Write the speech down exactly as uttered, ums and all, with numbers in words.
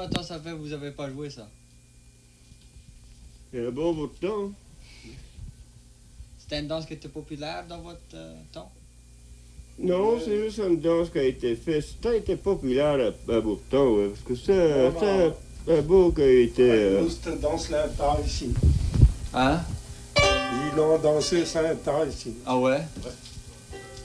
longtemps ça fait que vous avez pas joué ça? Il y a un bon bout de temps. C'était une danse qui était populaire dans votre euh, temps? Non, c'est juste une danse qui a été faite. Ça a été populaire à, à bout de temps, ouais, parce que c'est c'est un beau qui a été... Ouais, euh, nous, c'était danse l'intérieur ici. Hein? Ils l'ont dansé ça l'intérieur ici. Ah ouais? Ouais.